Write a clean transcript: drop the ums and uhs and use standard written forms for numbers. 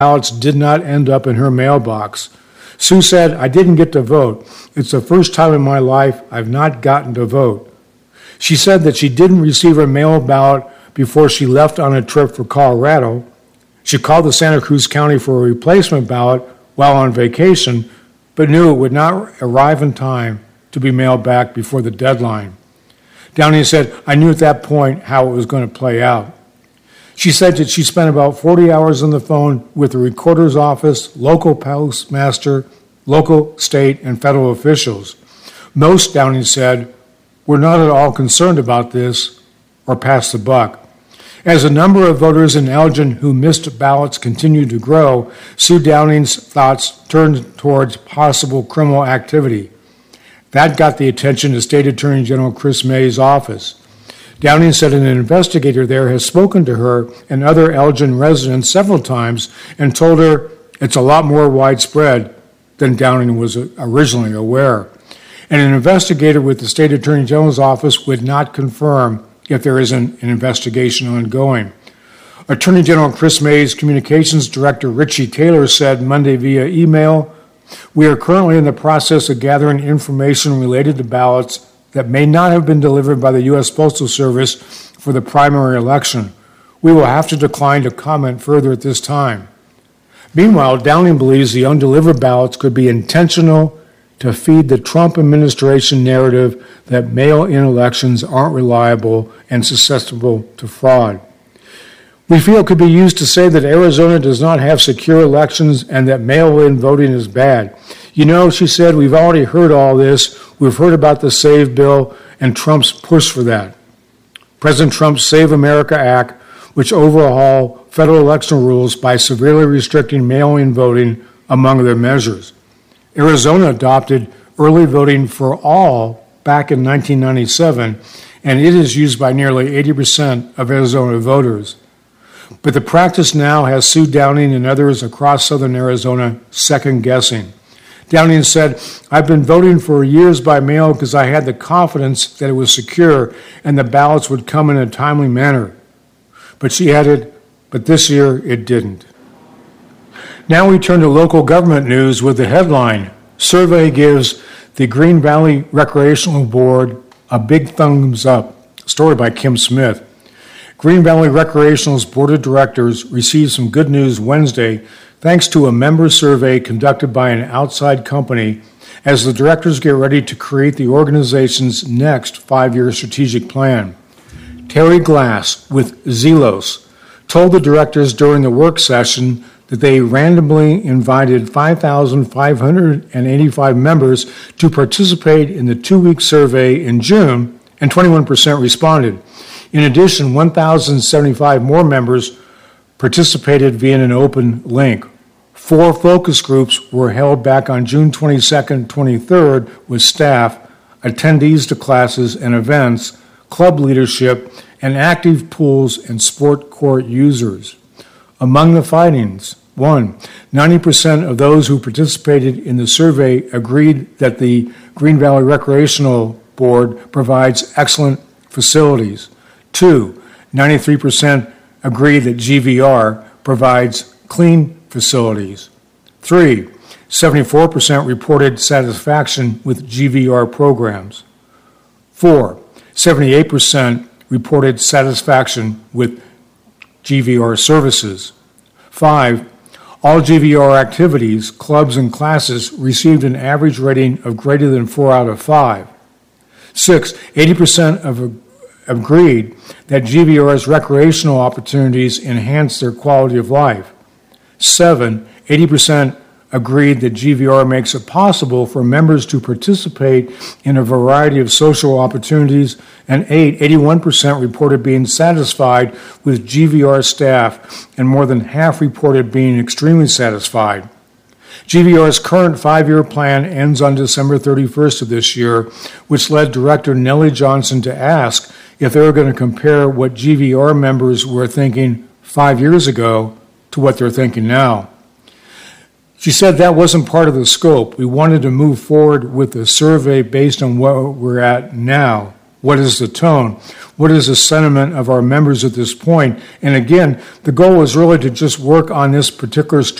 ballots did not end up in her mailbox. Sue said, "I didn't get to vote. It's the first time in my life I've not gotten to vote." She said that she didn't receive her mail ballot before she left on a trip for Colorado. She called the Santa Cruz County for a replacement ballot while on vacation, but knew it would not arrive in time to be mailed back before the deadline. Downing said, "I knew at that point how it was going to play out." She said that she spent about 40 hours on the phone with the recorder's office, local postmaster, local, state, and federal officials. Most, Downing said, were not at all concerned about this or pass the buck. As the number of voters in Elgin who missed ballots continued to grow, Sue Downing's thoughts turned towards possible criminal activity. That got the attention of State Attorney General Chris May's office. Downing said an investigator there has spoken to her and other Elgin residents several times and told her it's a lot more widespread than Downing was originally aware. And an investigator with the State Attorney General's office would not confirm if there isn't an investigation ongoing. Attorney General Chris May's Communications Director Richie Taylor said Monday via email, "We are currently in the process of gathering information related to ballots that may not have been delivered by the U.S. Postal Service for the primary election. We will have to decline to comment further at this time." Meanwhile, Downing believes the undelivered ballots could be intentional to feed the Trump administration narrative that mail-in elections aren't reliable and susceptible to fraud. "We feel it could be used to say that Arizona does not have secure elections and that mail-in voting is bad. You know," she said, "we've already heard all this. We've heard about the SAVE bill and Trump's push for that. President Trump's Save America Act, which overhaul federal election rules by severely restricting mail-in voting, among other measures. Arizona adopted early voting for all back in 1997, and it is used by nearly 80% of Arizona voters. But the practice now has Sue Downing and others across southern Arizona second-guessing. Downing said, "I've been voting for years by mail because I had the confidence that it was secure and the ballots would come in a timely manner." But she added, "But this year it didn't." Now we turn to local government news with the headline, "Survey gives the Green Valley Recreational Board a big thumbs up." Story by Kim Smith. Green Valley Recreational's Board of Directors received some good news Wednesday thanks to a member survey conducted by an outside company as the directors get ready to create the organization's next 5-year strategic plan. Terry Glass with Zelos told the directors during the work session that they randomly invited 5,585 members to participate in the 2-week survey in June, and 21% responded. In addition, 1,075 more members participated via an open link. 4 focus groups were held back on June 22nd, 23rd with staff, attendees to classes and events, club leadership, and active pools and sport court users. Among the findings, 1, 90% of those who participated in the survey agreed that the Green Valley Recreational Board provides excellent facilities. 2, 93% agree that GVR provides clean facilities. 3, 74% reported satisfaction with GVR programs. 4, 78% reported satisfaction with GVR services. 5, all GVR activities, clubs, and classes received an average rating of greater than 4 out of 5. 6, 80% agreed that GVR's recreational opportunities enhance their quality of life. 7, 80% agreed that GVR makes it possible for members to participate in a variety of social opportunities, and 81% reported being satisfied with GVR staff, and more than half reported being extremely satisfied. GVR's current 5-year plan ends on December 31st of this year, which led Director Nellie Johnson to ask if they were going to compare what GVR members were thinking 5 years ago to what they're thinking now. She said that wasn't part of the scope. We wanted to move forward with the survey based on what we're at now, What is the tone? What is the sentiment of our members at this point? And again, the goal is really to just work on this particular